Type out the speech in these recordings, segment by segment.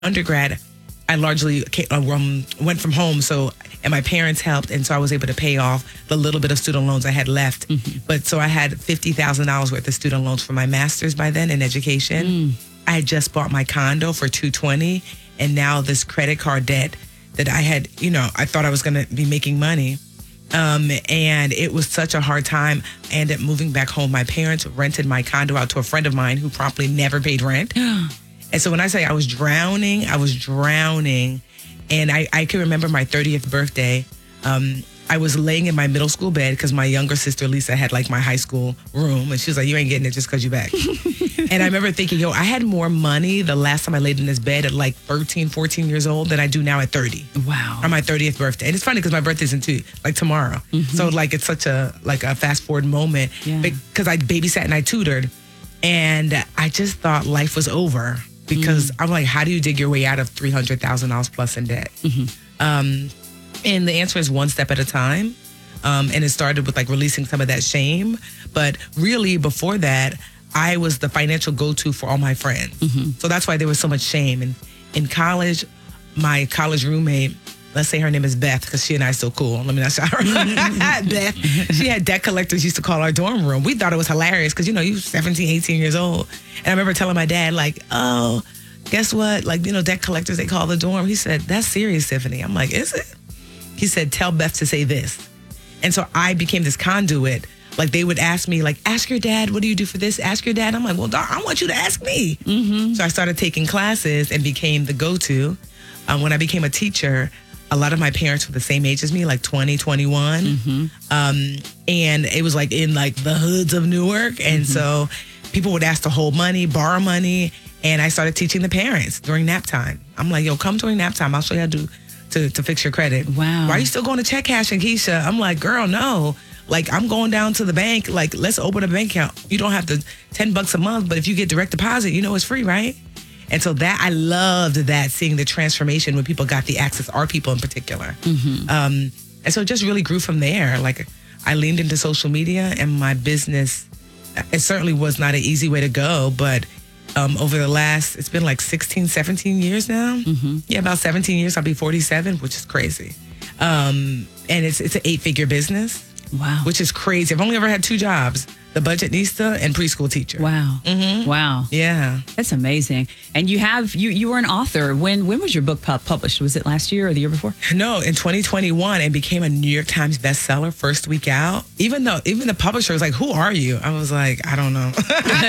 undergrad, I largely went from home. So, and my parents helped. And so I was able to pay off the little bit of student loans I had left. But so I had $50,000 worth of student loans for my master's by then in education. I had just bought my condo for $220. And now this credit card debt that I had, I thought I was going to be making money. And it was such a hard time. I ended up moving back home. My parents rented my condo out to a friend of mine who promptly never paid rent. And so when I say I was drowning. And I can remember my 30th birthday. I was laying in my middle school bed because my younger sister, Lisa, had like my high school room. And she was like, you ain't getting it just because you back. And I remember thinking, I had more money the last time I laid in this bed at like 13, 14 years old than I do now at 30. Wow. On my 30th birthday. And it's funny because my birthday's tomorrow. So like it's such a fast forward moment because I babysat and I tutored. And I just thought life was over because I'm like, how do you dig your way out of $300,000 plus in debt? And the answer is one step at a time. And it started with like releasing some of that shame. But really before that, I was the financial go-to for all my friends. So that's why there was so much shame. And in college, my college roommate, let's say her name is Beth, because she and I are so cool. Let me not shout her. Beth, she had debt collectors used to call our dorm room. We thought it was hilarious because, you 17, 18 years old. And I remember telling my dad, like, oh, guess what? Like, debt collectors, they call the dorm. He said, that's serious, Tiffany. I'm like, is it? He said, tell Beth to say this. And so I became this conduit. Like they would ask me, like, ask your dad, what do you do for this? Ask your dad. I'm like, well, dog, I want you to ask me. So I started taking classes and became the go-to. When I became a teacher, a lot of my parents were the same age as me, like 20, 21. And it was like in like the hoods of Newark. And so people would ask to hold money, borrow money. And I started teaching the parents during nap time. I'm like, yo, come during nap time. I'll show you how to fix your credit. Wow. Why are you still going to check cash and Keisha? I'm like, girl, no. Like, I'm going down to the bank. Like, let's open a bank account. You don't have to $10 a month, but if you get direct deposit, it's free, right? And so that, I loved that, seeing the transformation when people got the access, our people in particular. And so it just really grew from there. Like, I leaned into social media and my business, it certainly was not an easy way to go, but over the last, it's been like 16, 17 years now. Yeah, about 17 years. I'll be 47, which is crazy. And it's an 8-figure business. Wow. Which is crazy. I've only ever had 2 jobs, the Budgetnista and preschool teacher. Wow. Wow. Yeah. That's amazing. And you were an author. When was your book published? Was it last year or the year before? No, in 2021, and became a New York Times bestseller first week out. Even the publisher was like, who are you? I was like, I don't know.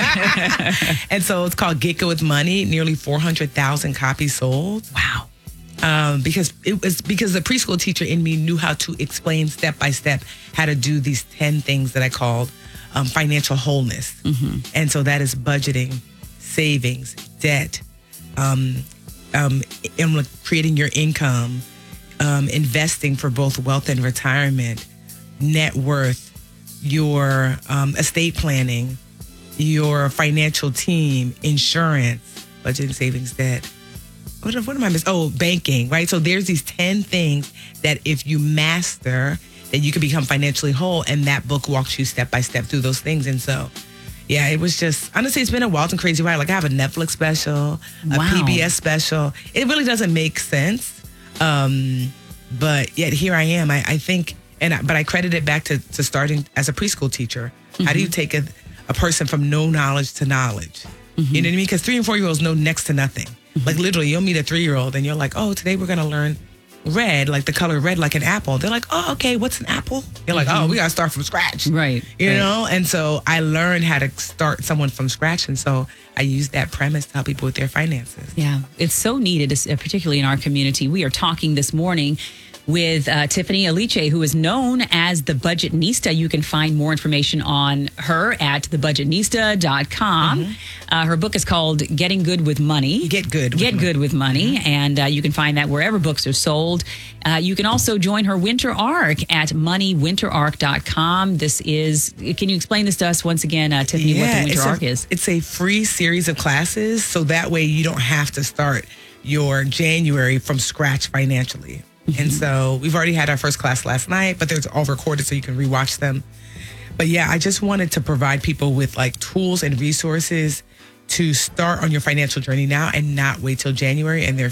And so it's called Get Good with Money. Nearly 400,000 copies sold. Wow. Because the preschool teacher in me knew how to explain step by step how to do these 10 things that I called financial wholeness. And so that is budgeting, savings, debt, creating your income, investing for both wealth and retirement, net worth, your estate planning, your financial team, insurance, budgeting, savings, debt. What am I missing? Oh, banking, right? So there's these 10 things that if you master, then you can become financially whole. And that book walks you step by step through those things. And so, yeah, it was just, honestly, it's been a wild and crazy ride. Like I have a Netflix special, a PBS special. It really doesn't make sense. But yet here I am. I think, but I credit it back to starting as a preschool teacher. How do you take a person from no knowledge to knowledge? You know what I mean? Because 3 and 4-year-olds know next to nothing. Like literally, you'll meet a 3-year-old and you're like, oh, today we're going to learn red, like the color red, like an apple. They're like, oh, okay, what's an apple? You're like, oh, we got to start from scratch. Right. You know? And so I learned how to start someone from scratch. And so I use that premise to help people with their finances. Yeah, it's so needed, particularly in our community. We are talking this morning with Tiffany Aliche, who is known as the Budgetnista. You can find more information on her at thebudgetnista.com. Her book is called Getting Good with Money. Get Good with Money. And you can find that wherever books are sold. You can also join her Winter Arc at moneywinterarc.com. Can you explain this to us once again, Tiffany, what the Winter Arc is? It's a free series of classes, so that way you don't have to start your January from scratch financially. And so we've already had our first class last night, but they're all recorded so you can rewatch them. But yeah, I just wanted to provide people with like tools and resources to start on your financial journey now and not wait till January. And there are